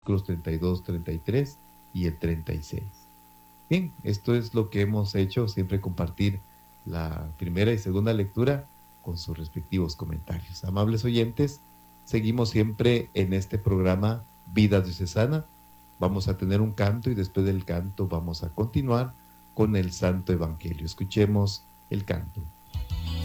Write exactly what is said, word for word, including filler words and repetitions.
versículos treinta y dos, treinta y tres y el treinta y seis. Bien, esto es lo que hemos hecho, siempre compartir la primera y segunda lectura con sus respectivos comentarios. Amables oyentes, seguimos siempre en este programa Vida Diocesana. Vamos a tener un canto y después del canto vamos a continuar con el Santo Evangelio. Escuchemos el canto.